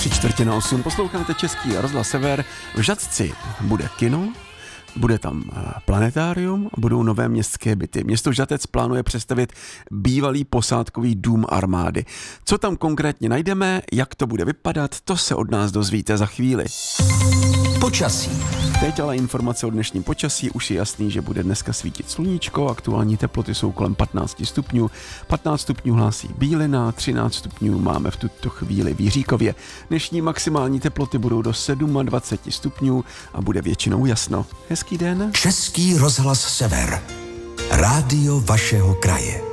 7:45. Posloucháte Český rozhlas Sever. V Žatci bude kino, bude tam planetárium, budou nové městské byty. Město Žatec plánuje přestavět bývalý posádkový dům armády. Co tam konkrétně najdeme, jak to bude vypadat, to se od nás dozvíte za chvíli. Počasí. Teď ale informace o dnešním počasí. Už je jasný, že bude dneska svítit sluníčko. Aktuální teploty jsou kolem 15 stupňů. 15 stupňů hlásí Bílina, 13 stupňů máme v tuto chvíli v Jiříkově. Dnešní maximální teploty budou do 27 stupňů a bude většinou jasno. Hezký den. Český rozhlas Sever. Rádio vašeho kraje.